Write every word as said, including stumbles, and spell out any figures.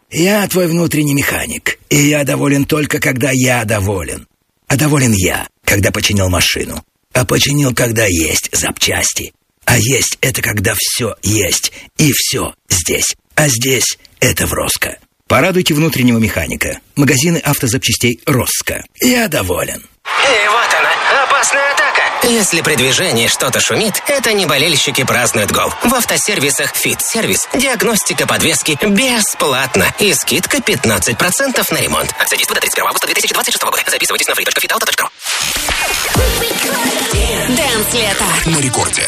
Я твой внутренний механик, и я доволен только, когда я доволен. А доволен я, когда починил машину. А починил, когда есть запчасти. А есть — это когда все есть, и все здесь. А здесь — это в Роско. Порадуйте внутреннего механика. Магазины автозапчастей Роско. Я доволен. И вот она, опасная атака. Если при движении что-то шумит, это не болельщики празднуют гол. В автосервисах «Фит-сервис» диагностика подвески бесплатно. И скидка пятнадцать процентов на ремонт. Акция действует до тридцать первого августа две тысячи двадцать шестого года. Записывайтесь на free точка fit auto точка ру. Дэнс лето на рекорде.